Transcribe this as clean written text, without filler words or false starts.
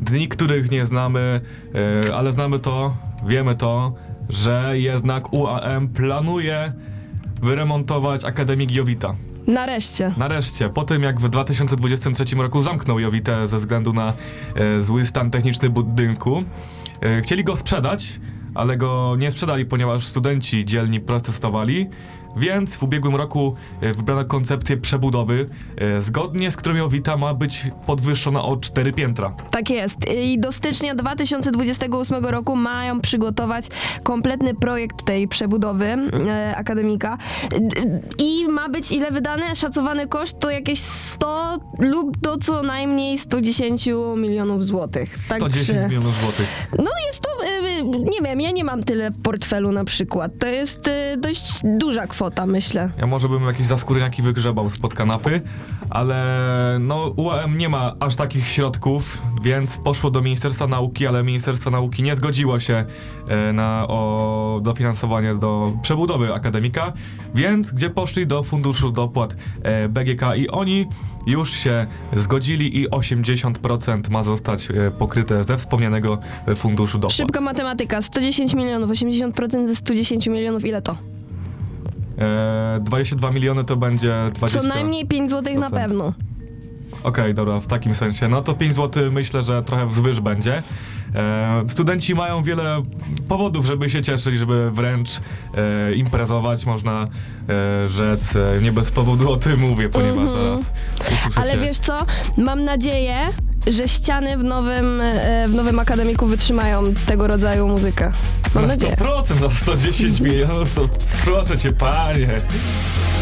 dni, których nie znamy, ale znamy to, wiemy to, że jednak UAM planuje wyremontować Akademię Jowita. Nareszcie. Po tym, jak w 2023 roku zamknął Jowitę ze względu na zły stan techniczny budynku, chcieli go sprzedać, ale go nie sprzedali, ponieważ studenci dzielni protestowali, więc w ubiegłym roku wybrano koncepcję przebudowy, zgodnie z którą Jowita ma być podwyższona o 4 piętra. Tak jest. I do stycznia 2028 roku mają przygotować kompletny projekt tej przebudowy akademika. I ma być ile wydane? Szacowany koszt to jakieś 100 lub do co najmniej 110 milionów złotych. 110 milionów złotych. No jest to, nie wiem, ja nie mam tyle w portfelu na przykład. To jest dość duża kwota, myślę. Ja może bym jakieś zaskórniaki wygrzebał spod kanapy, ale no UAM nie ma aż takich środków, więc poszło do Ministerstwa Nauki, ale Ministerstwo Nauki nie zgodziło się na dofinansowanie do przebudowy akademika, więc gdzie poszli? Do Funduszu Dopłat BGK i oni już się zgodzili i 80% ma zostać pokryte ze wspomnianego Funduszu Dopłat. Szybka matematyka, 110 milionów, 80% ze 110 milionów, ile to? 22 miliony to będzie 20%. Co najmniej 5 zł na pewno. Okej, dobra, w takim sensie. No to 5 zł myślę, że trochę wzwyż będzie. Studenci mają wiele powodów, żeby się cieszyć, żeby wręcz imprezować, można rzec. Nie bez powodu o tym mówię, ponieważ zaraz usłyszycie. Ale wiesz co? Mam nadzieję, że ściany w nowym akademiku wytrzymają tego rodzaju muzykę. Mam Na nadzieję. 100% za 110 milionów, to proszę cię, panie.